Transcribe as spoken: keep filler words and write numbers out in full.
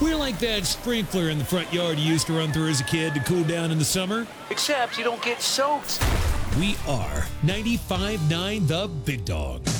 We're like that sprinkler in the front yard you used to run through as a kid to cool down in the summer. Except you don't get soaked. We are ninety-five point nine The Big Dog.